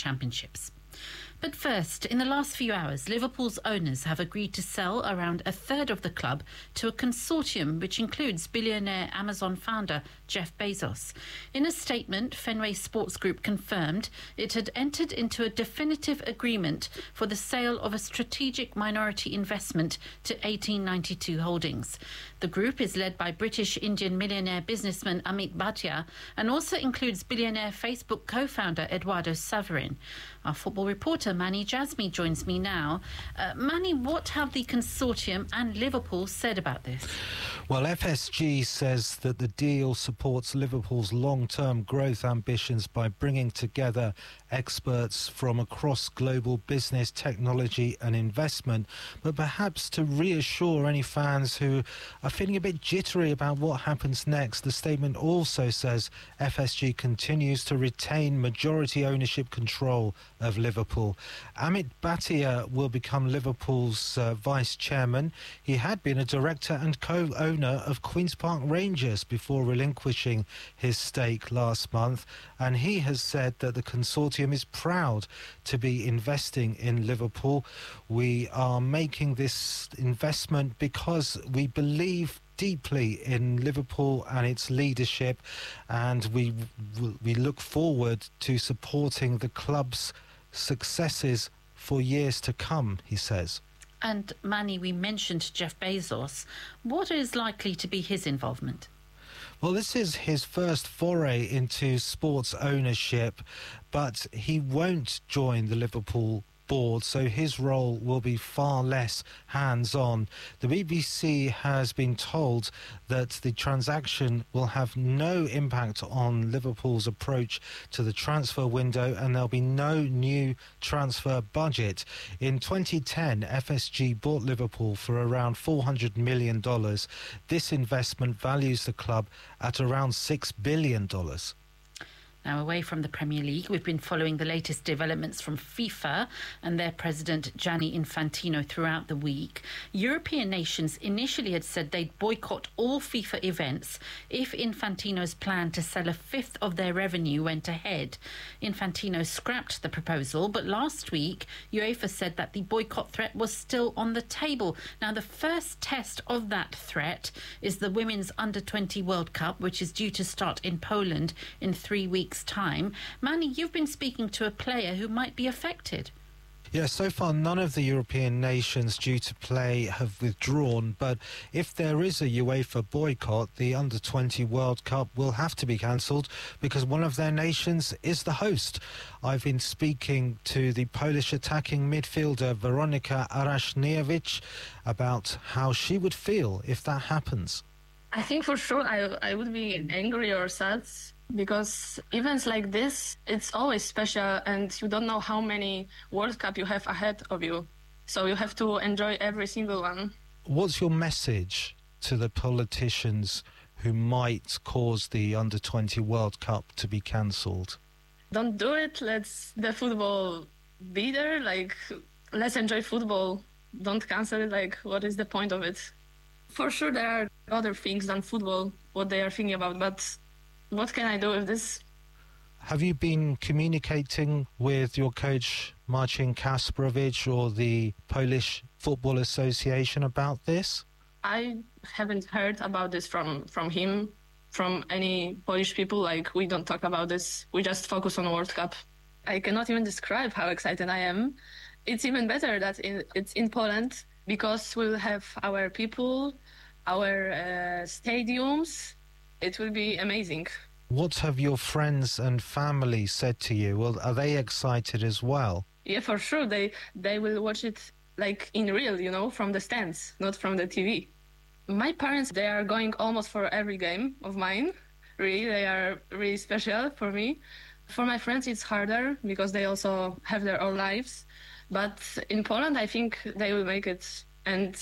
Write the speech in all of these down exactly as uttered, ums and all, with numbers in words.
championships. But first, in the last few hours, Liverpool's owners have agreed to sell around a third of the club to a consortium which includes billionaire Amazon founder Jeff Bezos. In a statement, Fenway Sports Group confirmed it had entered into a definitive agreement for the sale of a strategic minority investment to eighteen ninety-two Holdings. The group is led by British-Indian millionaire businessman Amit Bhatia and also includes billionaire Facebook co-founder Eduardo Saverin. Our football reporter Manny Jasmi joins me now. Uh, Manny, what have the consortium and Liverpool said about this? Well, F S G says that the deal supports Liverpool's long-term growth ambitions by bringing together experts from across global business, technology and investment, but perhaps to reassure any fans who are feeling a bit jittery about what happens next. The statement also says F S G continues to retain majority ownership control of Liverpool. Amit Bhatia will become Liverpool's uh, vice chairman. He had been a director and co-owner of Queen's Park Rangers before relinquishing his stake last month, and he has said that the consortium is proud to be investing in Liverpool. We are making this investment because we believe deeply in Liverpool and its leadership, and we we look forward to supporting the club's successes for years to come, he says. And Manny, we mentioned Jeff Bezos. What is likely to be his involvement? Well, this is his first foray into sports ownership, but he won't join the Liverpool board, so his role will be far less hands-on. The B B C has been told that the transaction will have no impact on Liverpool's approach to the transfer window, and there'll be no new transfer budget. In twenty ten, F S G bought Liverpool for around four hundred million dollars. This investment values the club at around six billion dollars. Now, away from the Premier League, we've been following the latest developments from FIFA and their president, Gianni Infantino, throughout the week. European nations initially had said they'd boycott all FIFA events if Infantino's plan to sell a fifth of their revenue went ahead. Infantino scrapped the proposal, but last week, UEFA said that the boycott threat was still on the table. Now, the first test of that threat is the Women's under twenty World Cup, which is due to start in Poland in three weeks' time. Manny, you've been speaking to a player who might be affected. Yeah, so far none of the European nations due to play have withdrawn, but if there is a UEFA boycott, the under twenty World Cup will have to be cancelled because one of their nations is the host. I've been speaking to the Polish attacking midfielder Weronika Arashniewicz about how she would feel if that happens. I think for sure I, I would be angry or sad, because events like this, it's always special and you don't know how many World Cup you have ahead of you. So you have to enjoy every single one. What's your message to the politicians who might cause the under twenty World Cup to be cancelled? Don't do it. Let's the football be there. Like, let's enjoy football. Don't cancel it. Like, what is the point of it? For sure there are other things than football, what they are thinking about, but what can I do with this? Have you been communicating with your coach, Marcin Kasprowicz, or the Polish Football Association about this? I haven't heard about this from, from him, from any Polish people. Like, we don't talk about this. We just focus on World Cup. I cannot even describe how excited I am. It's even better that in, it's in Poland, because we'll have our people, our uh, stadiums. It will be amazing. What have your friends and family said to you? Well, are they excited as well? Yeah, for sure. They they will watch it like in real, you know, from the stands, not from the T V. My parents, they are going almost for every game of mine. Really, they are really special for me. For my friends, it's harder because they also have their own lives. But in Poland, I think they will make it. And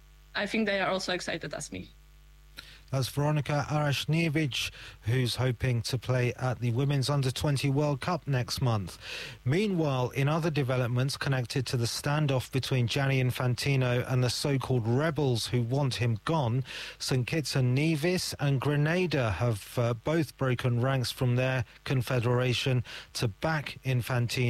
I think they are also excited as me. That's Weronika Arashniewicz, who's hoping to play at the Women's under twenty World Cup next month. Meanwhile, in other developments connected to the standoff between Gianni Infantino and the so-called rebels who want him gone, Saint Kitts and Nevis and Grenada have uh, both broken ranks from their confederation to back Infantino.